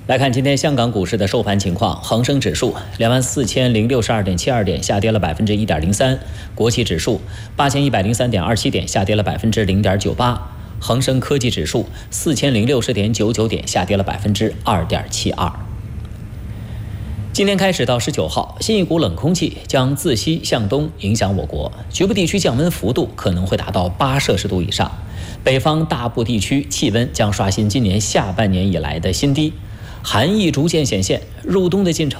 来看今天香港股市的收盘情况，恒生指数24062.72点，下跌了1.03%；国企指数8103.27点，下跌了0.98%；恒生科技指数4060.99点，下跌了2.72%。今天开始到19号，新一股冷空气将自西向东影响我国，局部地区降温幅度可能会达到8摄氏度以上。北方大部地区气温将刷新今年下半年以来的新低，寒意逐渐显现，入冬的进程